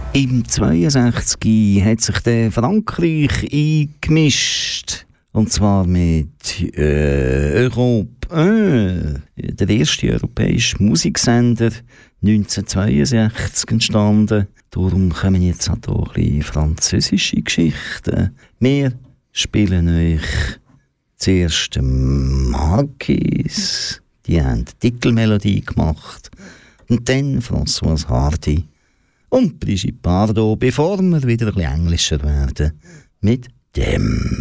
Im 62 hat sich der Frankreich eingemischt. Und zwar mit Europe 1, der erste europäische Musiksender, 1962 entstanden. Darum kommen jetzt auch hier ein bisschen französische Geschichten. Wir spielen euch zuerst Marquis, die haben die Titelmelodie gemacht. Und dann François Hardy und Brigitte Bardot, bevor wir wieder ein bisschen englischer werden, mit dem.